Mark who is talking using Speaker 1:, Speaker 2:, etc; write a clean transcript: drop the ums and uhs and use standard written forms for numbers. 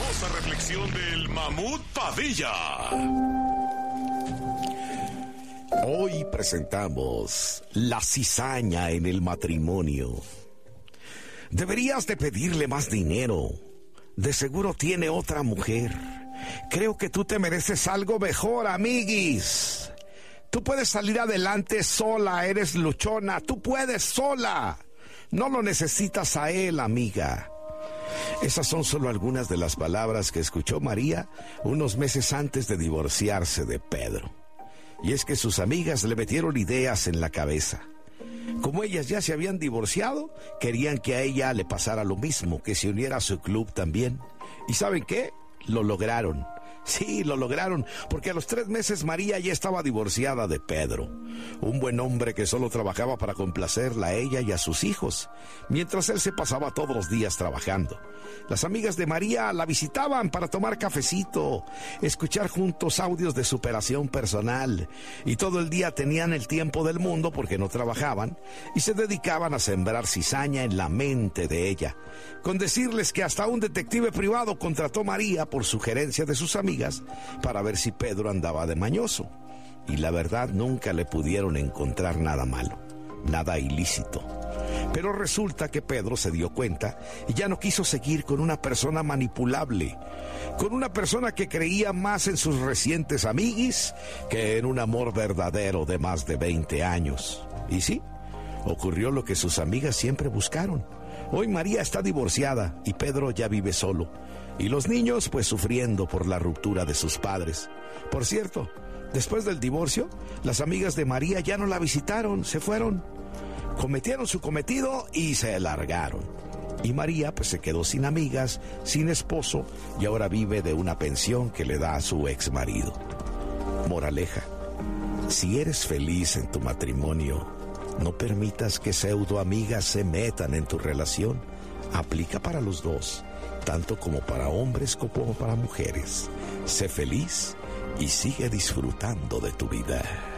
Speaker 1: poderosa reflexión del Mamut Padilla.
Speaker 2: Hoy presentamos la cizaña en el matrimonio. Deberías de pedirle más dinero. De seguro tiene otra mujer. Creo que tú te mereces algo mejor, amiguis. Tú puedes salir adelante sola, eres luchona. Tú puedes sola. No lo necesitas a él, amiga. Esas son solo algunas de las palabras que escuchó María unos meses antes de divorciarse de Pedro. Y es que sus amigas le metieron ideas en la cabeza. Como ellas ya se habían divorciado, querían que a ella le pasara lo mismo, que se uniera a su club también. ¿Y saben qué? Lo lograron. Sí, lo lograron, porque a los 3 meses María ya estaba divorciada de Pedro, un buen hombre que solo trabajaba para complacerla a ella y a sus hijos, mientras él se pasaba todos los días trabajando. Las amigas de María la visitaban para tomar cafecito, escuchar juntos audios de superación personal, y todo el día tenían el tiempo del mundo porque no trabajaban, y se dedicaban a sembrar cizaña en la mente de ella, con decirles que hasta un detective privado contrató a María por sugerencia de sus amigas para ver si Pedro andaba de mañoso. Y la verdad, nunca le pudieron encontrar nada malo, nada ilícito. Pero resulta que Pedro se dio cuenta y ya no quiso seguir con una persona manipulable, con una persona que creía más en sus recientes amiguis que en un amor verdadero de más de 20 años. Y sí, ocurrió lo que sus amigas siempre buscaron. Hoy María está divorciada y Pedro ya vive solo. Y los niños pues sufriendo por la ruptura de sus padres. Por cierto, después del divorcio, las amigas de María ya no la visitaron, se fueron. Cometieron su cometido y se largaron. Y María pues se quedó sin amigas, sin esposo y ahora vive de una pensión que le da a su ex marido. Moraleja, si eres feliz en tu matrimonio, no permitas que pseudo amigas se metan en tu relación. Aplica para los dos, tanto como para hombres como para mujeres. Sé feliz y sigue disfrutando de tu vida.